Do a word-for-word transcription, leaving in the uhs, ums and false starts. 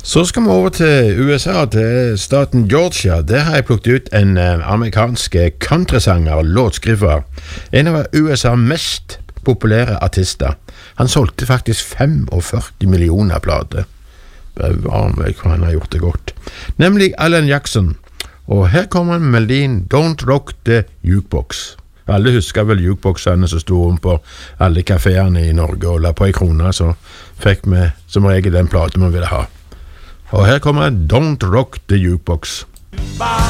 Så skal vi over til U S A, til staten Georgia. Der har jeg plukket ut en eh, amerikansk countrysanger, låtskriver. En av U S A mest populære artister. Han solgte faktisk femogførti millioner plater. Bevar meg hva han har gjort det godt. Nemlig Alan Jackson. Og her kommer en melodien Don't Rock the Jukebox. Alle husker vel jukeboxene som stod om på alle kaféene i Norge, og la på en krone, så fikk vi som regel den plate vi ville ha. Og her kommer Don't Rock the Jukebox.